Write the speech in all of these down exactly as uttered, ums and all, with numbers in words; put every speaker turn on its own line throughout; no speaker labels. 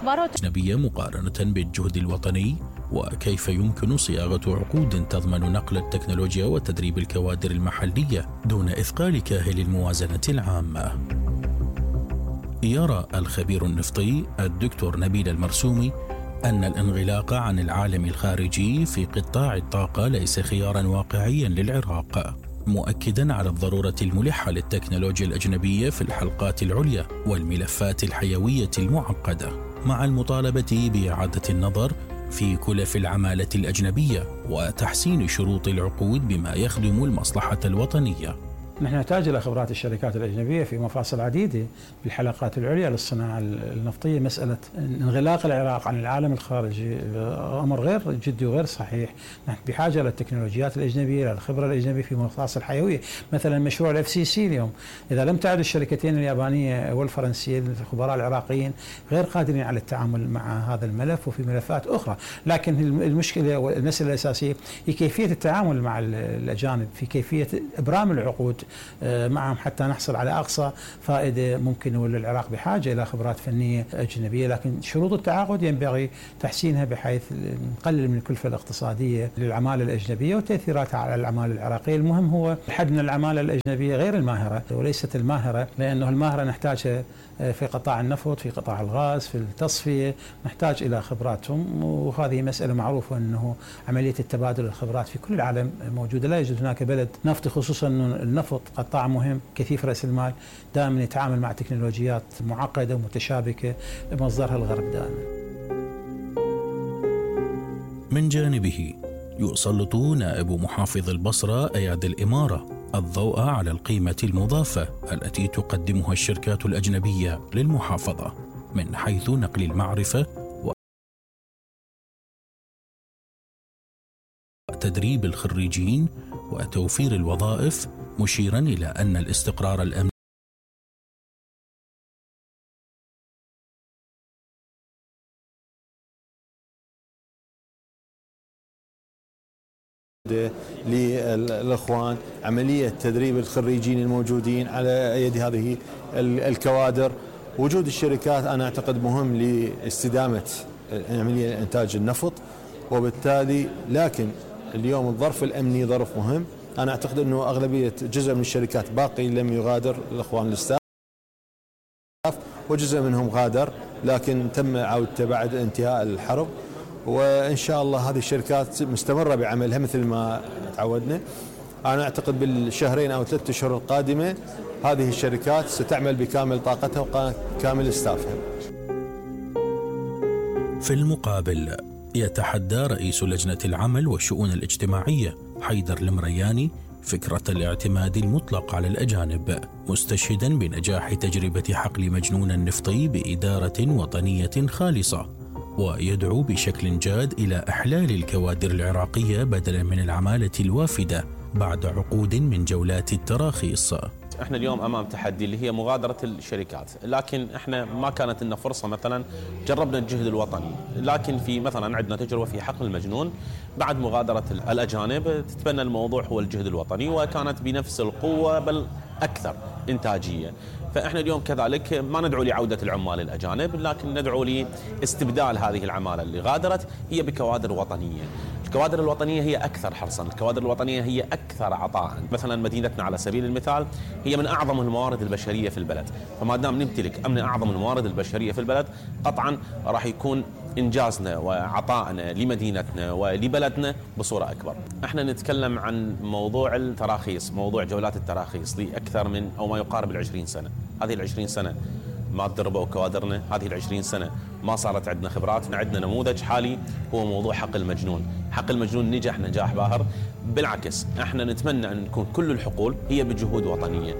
الإخبارات
الأجنبية مقارنة بالجهد الوطني، وكيف يمكن صياغة عقود تضمن نقل التكنولوجيا وتدريب الكوادر المحلية دون إثقال كاهل الموازنة العامة. يرى الخبير النفطي الدكتور نبيل المرسومي أن الانغلاق عن العالم الخارجي في قطاع الطاقة ليس خيارا واقعيا للعراق، مؤكدا على الضرورة الملحة للتكنولوجيا الأجنبية في الحلقات العليا والملفات الحيوية المعقدة، مع المطالبة بإعادة النظر في كلف العمالة الأجنبية وتحسين شروط العقود بما يخدم المصلحة الوطنية.
نحن نحتاج إلى خبرات الشركات الأجنبية في مفاصل عديدة بالحلقات العليا للصناعة النفطية. مسألة انغلاق العراق عن العالم الخارجي أمر غير جدي وغير صحيح. نحن بحاجة للتكنولوجيات الأجنبية، للخبرة الأجنبية في مفاصل حيوية. مثلا مشروع الاف سي سي اليوم، إذا لم تعد الشركتين اليابانية والفرنسية الخبراء العراقيين غير قادرين على التعامل مع هذا الملف وفي ملفات أخرى، لكن المشكلة والمسألة الأساسية هي كيفية التعامل مع الأجانب، في كيفية إبرام العقود معهم حتى نحصل على أقصى فائدة ممكن. والعراق بحاجة إلى خبرات فنية أجنبية، لكن شروط التعاقد ينبغي تحسينها بحيث نقلل من الكلفة الاقتصادية للعمالة الأجنبية وتأثيراتها على العمالة العراقية. المهم هو حد من العمالة الأجنبية غير الماهرة وليست الماهرة، لأنه الماهرة نحتاجها في قطاع النفط، في قطاع الغاز، في التصفية، نحتاج إلى خبراتهم. وهذه مسألة معروفة أنه عملية التبادل الخبرات في كل العالم موجودة. لا يوجد هناك بلد نفطي، خصوصا أنه النفط قطاع مهم كثيف رأس المال دائما يتعامل مع تكنولوجيات معقدة ومتشابكة مصدرها الغرب دائما.
من جانبه يسلط نائب محافظ البصرة أياد الإمارة الضوء على القيمة المضافة التي تقدمها الشركات الأجنبية للمحافظة من حيث نقل المعرفة وتدريب الخريجين وتوفير الوظائف، مشيرا إلى أن الاستقرار الأمني
للإخوان عملية تدريب الخريجين الموجودين على يد هذه الكوادر. وجود الشركات أنا أعتقد مهم لاستدامة عملية إنتاج النفط، وبالتالي لكن اليوم الظرف الأمني ظرف مهم. أنا أعتقد أنه أغلبية جزء من الشركات باقي لم يغادر الإخوان الاستاف، وجزء منهم غادر لكن تم عودته بعد انتهاء الحرب، وإن شاء الله هذه الشركات مستمرة بعملها مثل ما تعودنا. أنا أعتقد بالشهرين أو ثلاثة أشهر القادمة هذه الشركات ستعمل بكامل طاقتها وكامل استافها.
في المقابل يتحدى رئيس لجنة العمل والشؤون الاجتماعية حيدر المرياني فكرة الاعتماد المطلق على الأجانب، مستشهدا بنجاح تجربة حقل مجنون النفطي بإدارة وطنية خالصة، ويدعو بشكل جاد إلى إحلال الكوادر العراقية بدلا من العمالة الوافدة بعد عقود من جولات التراخيص.
احنا اليوم امام تحدي اللي هي مغادره الشركات، لكن احنا ما كانت لنا فرصه. مثلا جربنا الجهد الوطني، لكن في مثلا عندنا تجربه في حقل المجنون بعد مغادره الاجانب تتبنى الموضوع هو الجهد الوطني، وكانت بنفس القوه بل اكثر انتاجيه. فاحنا اليوم كذلك ما ندعو لعوده العمال الاجانب، لكن ندعو لاستبدال هذه العماله اللي غادرت هي بكوادر وطنيه. الكوادر الوطنية هي أكثر حرصاً، الكوادر الوطنية هي أكثر عطاءً. مثلاً مدينتنا على سبيل المثال هي من أعظم الموارد البشرية في البلد، فما دام نمتلك من أعظم الموارد البشرية في البلد قطعاً راح يكون إنجازنا وعطائنا لمدينتنا ولبلدنا بصورة أكبر. احنا نتكلم عن موضوع التراخيص، موضوع جولات التراخيص لأكثر من أو ما يقارب العشرين سنة. هذه العشرين سنة ما تدربوا كوادرنا، هذه العشرين سنة ما صارت عندنا خبرات. عندنا نموذج حالي هو موضوع حقل المجنون. حقل المجنون نجح نجاح باهر، بالعكس احنا نتمنى أن تكون كل الحقول هي بجهود وطنية.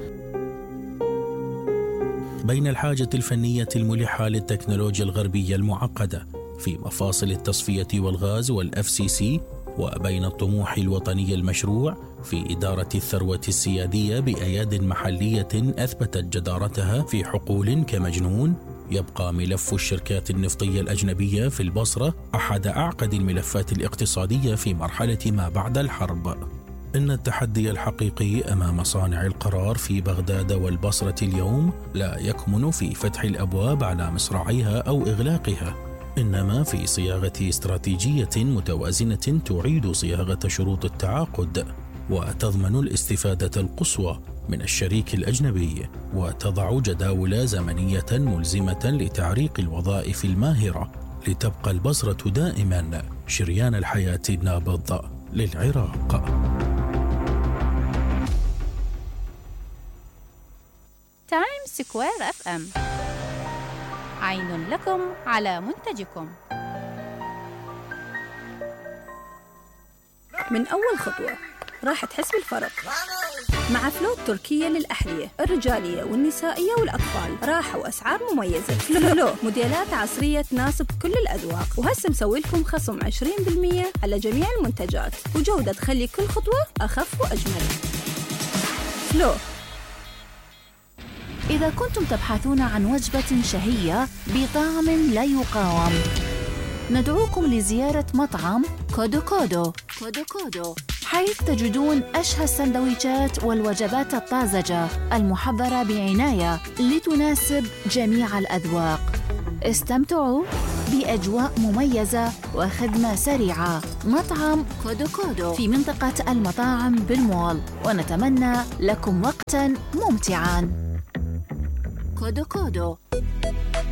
بين الحاجة الفنية الملحة للتكنولوجيا الغربية المعقدة في مفاصل التصفية والغاز والإف سي سي، وبين الطموح الوطني المشروع في إدارة الثروة السيادية بأياد محلية أثبتت جدارتها في حقول كمجنون، يبقى ملف الشركات النفطية الأجنبية في البصرة أحد أعقد الملفات الاقتصادية في مرحلة ما بعد الحرب. إن التحدي الحقيقي أمام صانع القرار في بغداد والبصرة اليوم لا يكمن في فتح الأبواب على مصراعيها أو إغلاقها، إنما في صياغة استراتيجية متوازنة تعيد صياغة شروط التعاقد وتضمن الاستفادة القصوى من الشريك الأجنبي، وتضع جداول زمنية ملزمة لتعريق الوظائف الماهرة لتبقى البصرة دائما شريان الحياة النابض للعراق.
تايم سكوير اف ام، عين لكم على منتجكم.
من أول خطوة راح تحس بالفرق مع فلو التركية للأحذية الرجالية والنسائية والأطفال، راحة وأسعار مميزة. فلو موديلات عصرية تناسب كل الأذواق، وهسه مسوي لكم خصم عشرين بالمئة على جميع المنتجات، وجودة تخلي كل خطوة أخف وأجمل. فلو.
إذا كنتم تبحثون عن وجبة شهية بطعم لا يقاوم، ندعوكم لزيارة مطعم كودو كودو كودو كودو، حيث تجدون أشهى السندويشات والوجبات الطازجة المحضرة بعناية لتناسب جميع الأذواق. استمتعوا بأجواء مميزة وخدمة سريعة. مطعم كودو كودو في منطقة المطاعم بالمول، ونتمنى لكم وقتاً ممتعاً. كودو كودو.